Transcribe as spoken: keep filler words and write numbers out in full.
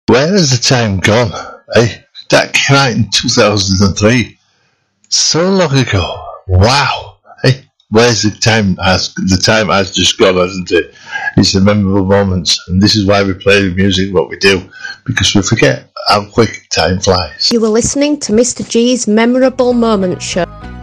Where has the time gone? Eh? That came out in two thousand three. So long ago. Wow. Eh? Where's the time? Has, the time has just gone, hasn't it? It's the memorable moments. And this is why we play the music what we do. Because we forget how quick time flies. You were listening to Mister G's Memorable Moments Show.